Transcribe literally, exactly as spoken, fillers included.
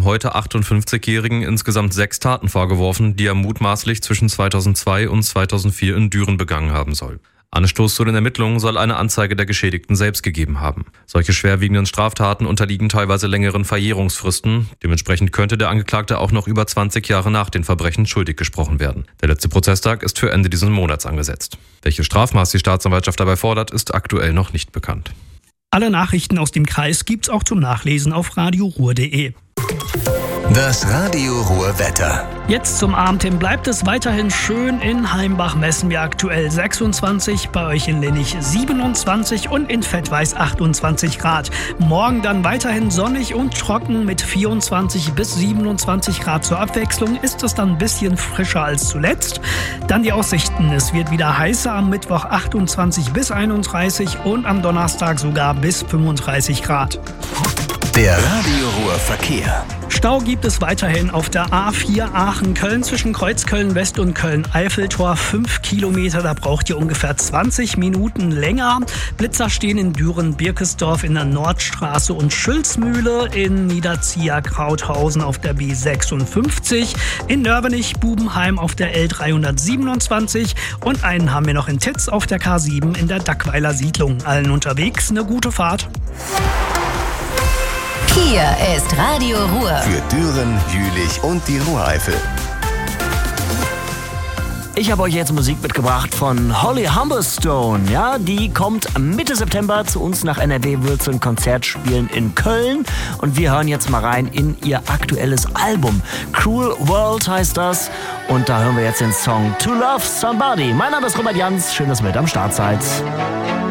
heute achtundfünfzigjährigen insgesamt sechs Taten vorgeworfen, die er mutmaßlich zwischen zweitausendzwei und zweitausendvier in Düren begangen haben soll. Anstoß zu den Ermittlungen soll eine Anzeige der Geschädigten selbst gegeben haben. Solche schwerwiegenden Straftaten unterliegen teilweise längeren Verjährungsfristen. Dementsprechend könnte der Angeklagte auch noch über zwanzig Jahre nach den Verbrechen schuldig gesprochen werden. Der letzte Prozesstag ist für Ende dieses Monats angesetzt. Welches Strafmaß die Staatsanwaltschaft dabei fordert, ist aktuell noch nicht bekannt. Alle Nachrichten aus dem Kreis gibt's auch zum Nachlesen auf radio ruhr punkt de. Das Radio Ruhr Wetter. Jetzt zum Abend hin bleibt es weiterhin schön. In Heimbach messen wir aktuell sechsundzwanzig, bei euch in Linnich siebenundzwanzig und in Vettweiß achtundzwanzig Grad. Morgen dann weiterhin sonnig und trocken mit vierundzwanzig bis siebenundzwanzig Grad. Zur Abwechslung ist es dann ein bisschen frischer als zuletzt. Dann die Aussichten. Es wird wieder heißer, am Mittwoch achtundzwanzig bis einunddreißig und am Donnerstag sogar bis fünfunddreißig Grad. Der Radio Ruhr Verkehr. Stau gibt es weiterhin auf der A vier Aachen-Köln zwischen Kreuzköln-West und Köln-Eiffeltor. Fünf Kilometer, da braucht ihr ungefähr zwanzig Minuten länger. Blitzer stehen in Düren-Birkesdorf in der Nordstraße und Schülzmühle, in Niederzieher-Krauthausen auf der B sechsundfünfzig, in Nörvenich-Bubenheim auf der L dreihundertsiebenundzwanzig und einen haben wir noch in Titz auf der K sieben in der Dackweiler Siedlung. Allen unterwegs eine gute Fahrt. Hier ist Radio Ruhr. Für Düren, Jülich und die Ruhreifel. Ich habe euch jetzt Musik mitgebracht von Holly Humberstone. Ja, die kommt Mitte September zu uns nach N R W, wird so ein Konzert spielen in Köln. Und wir hören jetzt mal rein in ihr aktuelles Album. Cruel World heißt das. Und da hören wir jetzt den Song To Love Somebody. Mein Name ist Robert Jans. Schön, dass ihr mit am Start seid.